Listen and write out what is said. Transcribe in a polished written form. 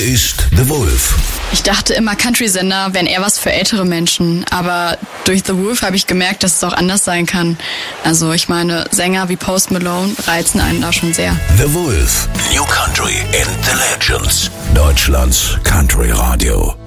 ist The Wolf. Ich dachte immer, Country-Sender wären eher was für ältere Menschen, aber durch The Wolf habe ich gemerkt, dass es auch anders sein kann. Also ich meine, Sänger wie Post Malone reizen einen da schon sehr. The Wolf, New Country and the Legends. Deutschlands Country Radio.